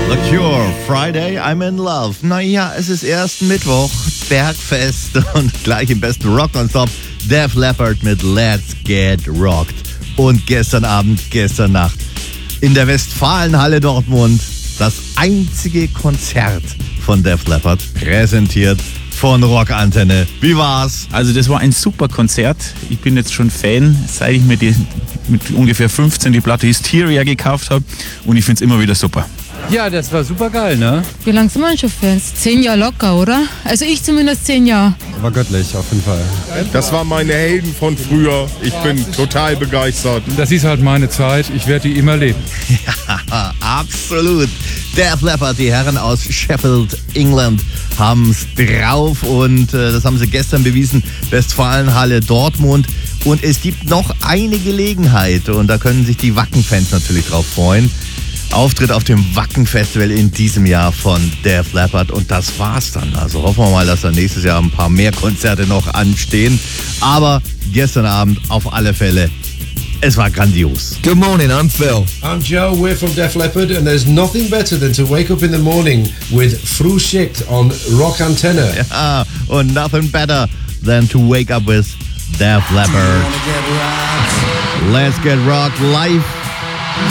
The Cure, Friday, I'm in Love. Naja, es ist erst Mittwoch, Bergfest und gleich im besten Rock nonstop Def Leppard mit Let's Get Rocked. Und gestern Abend, gestern Nacht in der Westfalenhalle Dortmund das einzige Konzert von Def Leppard, präsentiert von Rockantenne. Wie war's? Also das war ein super Konzert. Ich bin jetzt schon Fan, seit ich mir mit ungefähr 15 die Platte Hysteria gekauft habe und ich finde es immer wieder super. Ja, das war super geil, ne? Wie lange sind wir schon Fans? 10 Jahre locker, oder? Also ich zumindest 10 Jahre. War göttlich, auf jeden Fall. Das waren meine Helden von früher. Ich bin total begeistert. Das ist halt meine Zeit. Ich werde die immer leben. Ja, absolut. Def Leppard, die Herren aus Sheffield, England, haben's drauf und das haben sie gestern bewiesen. Westfalenhalle Dortmund. Und es gibt noch eine Gelegenheit und da können sich die Wacken-Fans natürlich drauf freuen. Auftritt auf dem Wacken-Festival in diesem Jahr von Def Leppard und das war's dann. Also hoffen wir mal, dass da nächstes Jahr ein paar mehr Konzerte noch anstehen. Aber gestern Abend auf alle Fälle, es war grandios. Good morning, I'm Phil. I'm Joe, we're from Def Leppard and there's nothing better than to wake up in the morning with Frühschicht on Rock Antenne. Ja, und nothing better than to wake up with Def Leppard. Let's Get Rocked live